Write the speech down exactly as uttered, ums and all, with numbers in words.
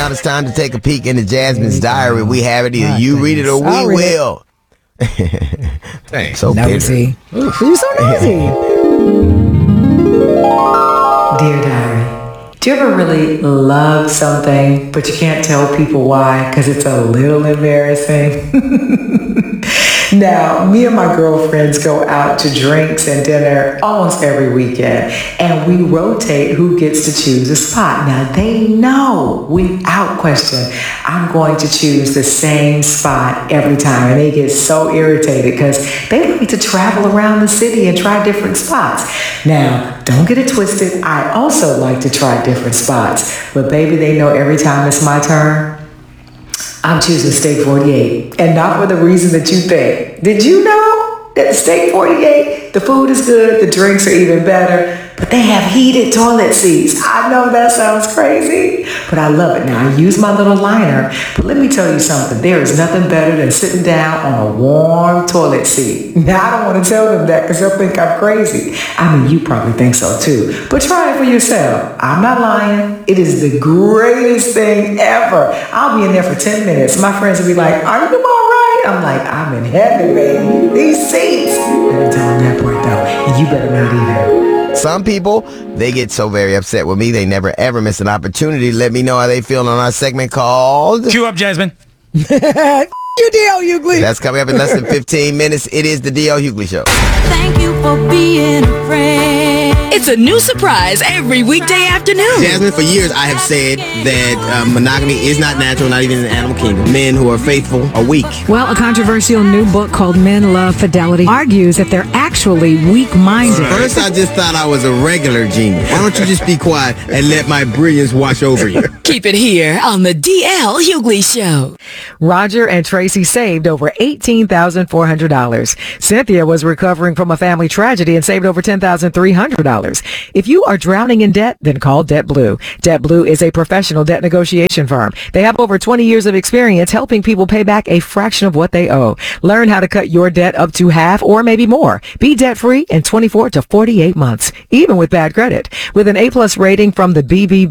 now it's time to take a peek into Jasmine's diary. We have it. Either My you read it or goodness. I'll we read it. will. Thanks. So Nosy. You're so nosy. Dear Diary, do you ever really love something, but you can't tell people why because it's a little embarrassing? Now, me and my girlfriends go out to drinks and dinner almost every weekend, and we rotate who gets to choose a spot. Now, they know without question I'm going to choose the same spot every time, and they get so irritated because they like to travel around the city and try different spots. Now, don't get it twisted. I also like to try different spots, but baby, they know every time it's my turn, I'm choosing Steak forty-eight, and not for the reason that you think. Did you know that Steak forty-eight, the food is good, the drinks are even better, but they have heated toilet seats? I know that sounds crazy, but I love it. Now, I use my little liner, but let me tell you something. There is nothing better than sitting down on a warm toilet seat. Now, I don't want to tell them that because they'll think I'm crazy. I mean, you probably think so too, but try it for yourself. I'm not lying. It is the greatest thing ever. I'll be in there for ten minutes. My friends will be like, are you all right? I'm like, I'm in heaven, baby. These seats. Let me tell them that part though, and you better not either. Some people, they get so very upset with me, they never ever miss an opportunity to let me know how they feel on our segment called... Cue up, Jasmine. You D L Hughley. That's coming up in less than fifteen minutes. It is the D L Hughley Show. Thank you for being a friend. It's a new surprise every weekday afternoon. Jasmine, for years I have said that uh, monogamy is not natural, not even in the animal kingdom. Men who are faithful are weak. Well, a controversial new book called Men Love Fidelity argues that they're actually weak-minded. First, I just thought I was a regular genius. Why don't you just be quiet and let my brilliance wash over you? Keep it here on the D L Hughley Show. Roger and Tracy saved over eighteen thousand four hundred dollars. Cynthia was recovering from a family tragedy and saved over ten thousand three hundred dollars. If you are drowning in debt, then call DebtBlue. DebtBlue is a professional debt negotiation firm. They have over twenty years of experience helping people pay back a fraction of what they owe. Learn how to cut your debt up to half or maybe more. Be debt-free in twenty-four to forty-eight months, even with bad credit. With an A-plus rating from the B B B